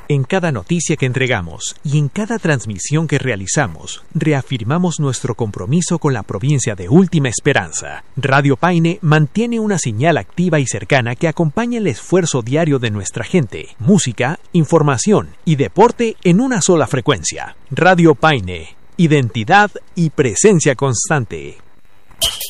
En cada noticia que entregamos y en cada transmisión que realizamos, reafirmamos nuestro compromiso con la provincia de Última Esperanza. Radio Paine mantiene una señal activa y cercana que acompaña el esfuerzo diario de nuestra gente, música, información y deporte en una sola frecuencia. Radio Paine, identidad y presencia constante.